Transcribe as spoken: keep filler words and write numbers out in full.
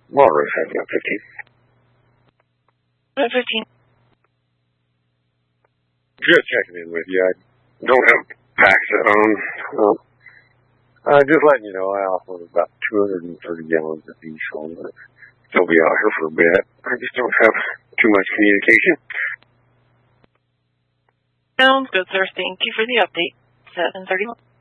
Walrus, I've got fifteen. fifteen. Just checking in with you. I don't have packs at home. Well, uh, just letting you know, I offloaded about two hundred thirty gallons of diesel. They'll be out here for a bit. I just don't have too much communication. Sounds good, sir. Thank you for the update. seven thirty-one.